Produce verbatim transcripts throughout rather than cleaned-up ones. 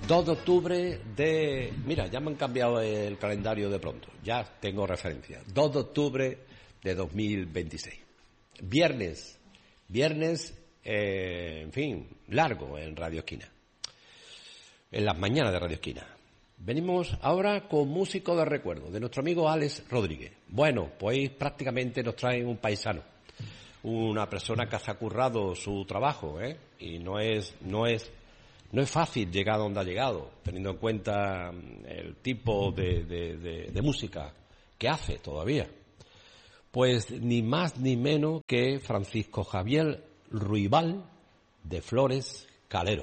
dos de octubre de... Mira, ya me han cambiado el calendario de pronto. Ya tengo referencia. dos de octubre de dos mil veintiséis. Viernes. Viernes, eh, en fin, largo en Radio Esquina. En las mañanas de Radio Esquina. Venimos ahora con músico de recuerdo, de nuestro amigo Alex Rodríguez. Bueno, pues prácticamente nos traen un paisano. Una persona que se ha currado su trabajo, ¿eh? Y no es, no es, no es fácil llegar a donde ha llegado, teniendo en cuenta el tipo de, de, de, de música que hace todavía. Pues ni más ni menos que Francisco Javier Ruibal de Flores Calero.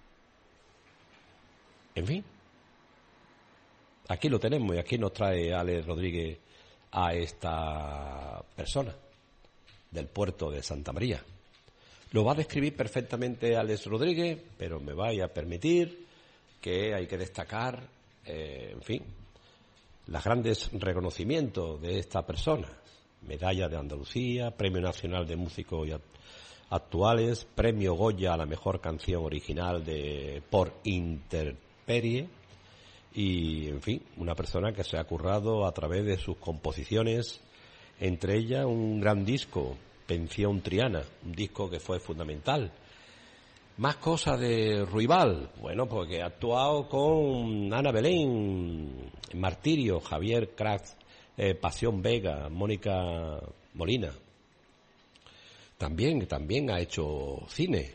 En fin, aquí lo tenemos y aquí nos trae Alex Rodríguez a esta persona del puerto de Santa María. Lo va a describir perfectamente Alex Rodríguez, pero me vaya a permitir que hay que destacar, eh, en fin, los grandes reconocimientos de esta persona. Medalla de Andalucía, Premio Nacional de Músicos Actuales, Premio Goya a la mejor canción original de por Intemperie y, en fin, una persona que se ha currado a través de sus composiciones, entre ellas un gran disco, Pensión Triana, un disco que fue fundamental. Más cosas de Ruibal, bueno, porque ha actuado con Ana Belén, Martirio, Javier Crax, eh, Pasión Vega, Mónica Molina. También, también ha hecho cine.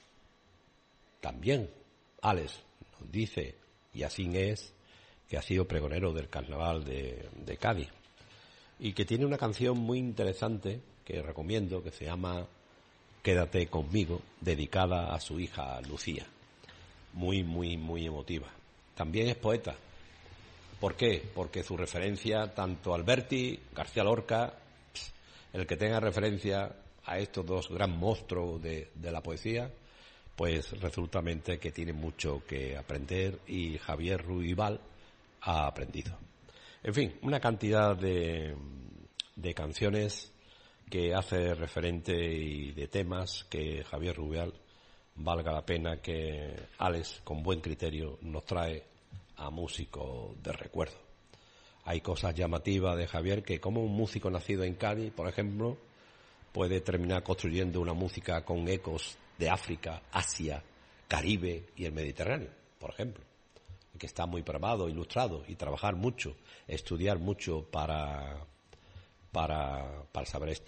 También, Alex nos dice, y así es, que ha sido pregonero del carnaval de, de Cádiz. Y que tiene una canción muy interesante que recomiendo, que se llama Quédate conmigo, dedicada a su hija Lucía. Muy, muy, muy emotiva. También es poeta. ¿Por qué? Porque su referencia, tanto Alberti, García Lorca, el que tenga referencia a estos dos gran monstruos de, de la poesía, pues resultamente que tiene mucho que aprender y Javier Ruibal ha aprendido. En fin, una cantidad de, de canciones que hace referente y de temas que Javier Ruibal valga la pena que Alex, con buen criterio, nos trae a músico de recuerdo. Hay cosas llamativas de Javier que, como un músico nacido en Cádiz, por ejemplo, puede terminar construyendo una música con ecos de África, Asia, Caribe y el Mediterráneo, por ejemplo, que está muy preparado, ilustrado, y trabajar mucho, estudiar mucho para, para, para saber esto.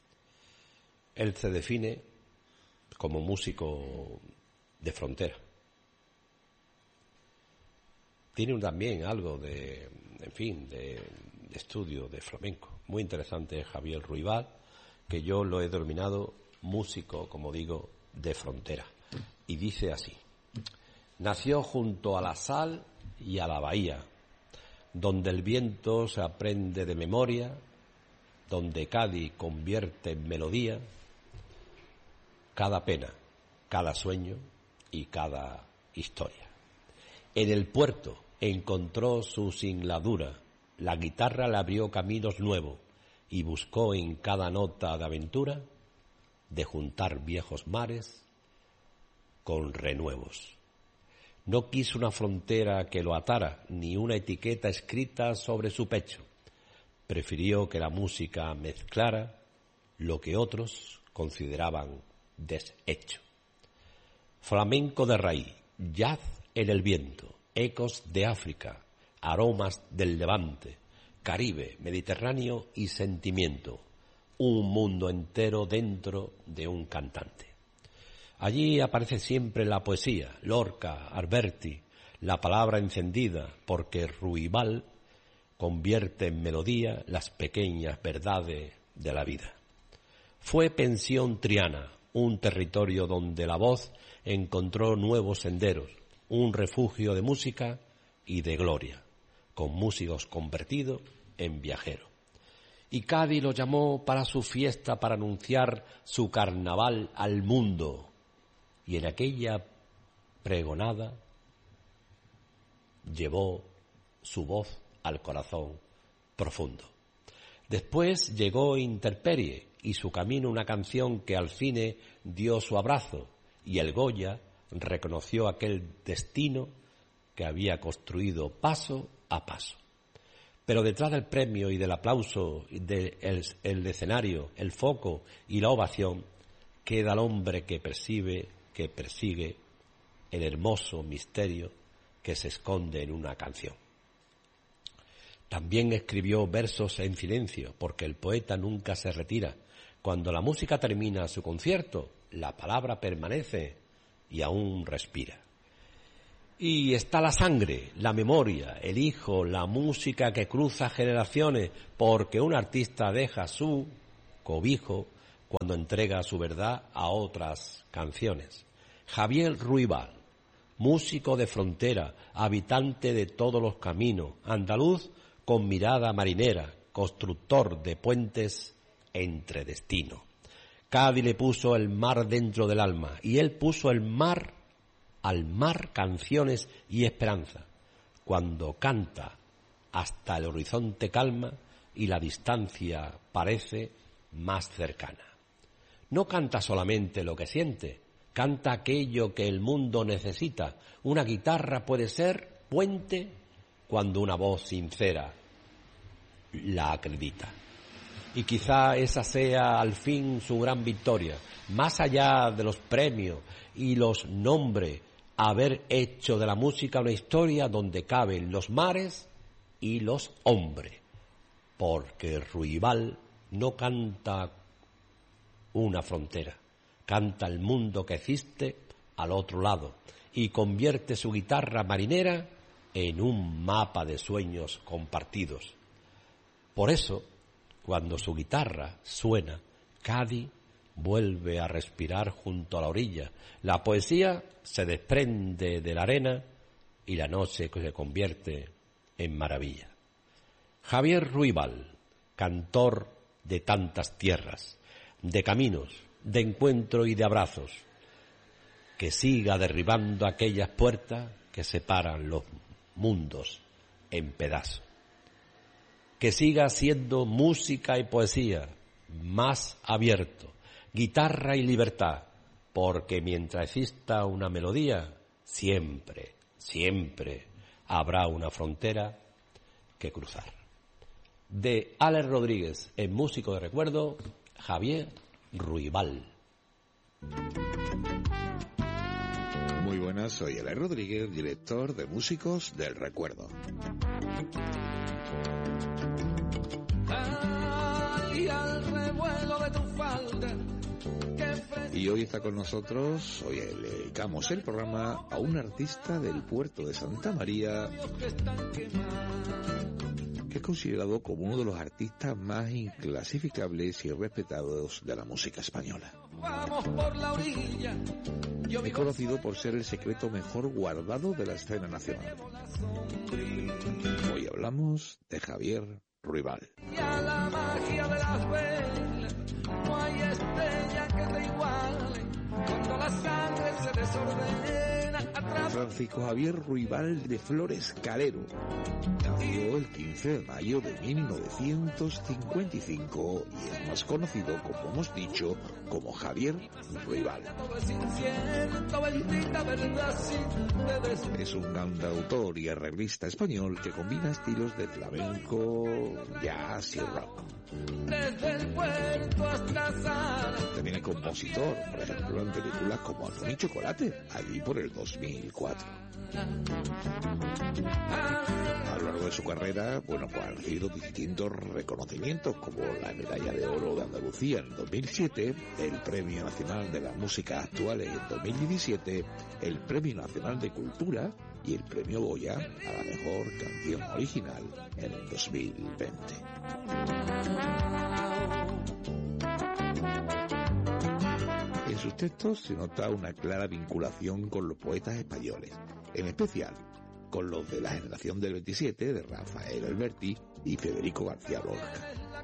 Él se define como músico de frontera. Tiene también algo de, en fin, de, de estudio de flamenco. Muy interesante Javier Ruibal, que yo lo he denominado músico, como digo, de frontera. Y dice así: nació junto a la sal y a la bahía, donde el viento se aprende de memoria, donde Cádiz convierte en melodía cada pena, cada sueño y cada historia. En el puerto encontró su singladura, la guitarra le abrió caminos nuevos y buscó en cada nota de aventura de juntar viejos mares con renuevos. No quiso una frontera que lo atara, ni una etiqueta escrita sobre su pecho. Prefirió que la música mezclara lo que otros consideraban deshecho. Flamenco de raíz, jazz en el viento, ecos de África, aromas del Levante, Caribe, Mediterráneo y sentimiento. Un mundo entero dentro de un cantante. Allí aparece siempre la poesía, Lorca, Alberti, la palabra encendida, porque Ruibal convierte en melodía las pequeñas verdades de la vida. Fue Pensión Triana, un territorio donde la voz encontró nuevos senderos, un refugio de música y de gloria, con músicos convertidos en viajeros. Y Cádiz lo llamó para su fiesta, para anunciar su carnaval al mundo. Y en aquella pregonada llevó su voz al corazón profundo. Después llegó Intemperie y su camino una canción que al cine dio su abrazo, y el Goya reconoció aquel destino que había construido paso a paso. Pero detrás del premio y del aplauso, del el escenario, el foco y la ovación, queda el hombre que percibe, que persigue el hermoso misterio que se esconde en una canción. También escribió versos en silencio, porque el poeta nunca se retira. Cuando la música termina su concierto, la palabra permanece y aún respira. Y está la sangre, la memoria, el hijo, la música que cruza generaciones, porque un artista deja su cobijo cuando entrega su verdad a otras canciones. Javier Ruibal, músico de frontera, habitante de todos los caminos, andaluz con mirada marinera, constructor de puentes entre destinos. Cádiz le puso el mar dentro del alma y él puso el mar al mar canciones y esperanza. Cuando canta, hasta el horizonte calma y la distancia parece más cercana. No canta solamente lo que siente, canta aquello que el mundo necesita. Una guitarra puede ser puente cuando una voz sincera la acredita. Y quizá esa sea al fin su gran victoria, más allá de los premios y los nombres, haber hecho de la música una historia donde caben los mares y los hombres, porque Ruibal no canta una frontera, canta el mundo que existe al otro lado y convierte su guitarra marinera en un mapa de sueños compartidos. Por eso, cuando su guitarra suena, Cádiz vuelve a respirar junto a la orilla. La poesía se desprende de la arena y la noche se convierte en maravilla. Javier Ruibal, cantor de tantas tierras, de caminos, de encuentro y de abrazos, que siga derribando aquellas puertas que separan los mundos en pedazos. Que siga siendo música y poesía más abierto, guitarra y libertad, porque mientras exista una melodía, siempre, siempre habrá una frontera que cruzar. De Alex Rodríguez, en Músico de Recuerdo, Javier Ruibal. Muy buenas, soy Alex Rodríguez, director de Músicos del Recuerdo. Ay, al revuelo de tu falda. Y hoy está con nosotros, hoy le dedicamos el programa a un artista del puerto de Santa María que es considerado como uno de los artistas más inclasificables y respetados de la música española. Es conocido por ser el secreto mejor guardado de la escena nacional. Hoy hablamos de Javier Ruibal. Y a la magia de las velas, no hay estrella que te iguale, cuando la sangre se desordena atrás. Francisco Javier Ruibal de Flores Calero nació el quince de mayo de mil novecientos cincuenta y cinco y es más conocido, como hemos dicho, como Javier Ruibal. Es un cantautor y arreglista español que combina estilos de flamenco, jazz y rock. Desde el puerto hasta Sala. También es compositor, por ejemplo, en películas como Antonio y Chocolate, allí por el dos mil cuatro. A lo largo de su carrera, bueno, pues ha recibido distintos reconocimientos, como la Medalla de Oro de Andalucía en dos mil siete, el Premio Nacional de las Músicas Actuales en dos mil diecisiete, el Premio Nacional de Cultura y el Premio Goya a la Mejor Canción Original en el dos mil veinte. En sus textos se nota una clara vinculación con los poetas españoles, en especial con los de la generación del veintisiete de Rafael Alberti y Federico García Lorca.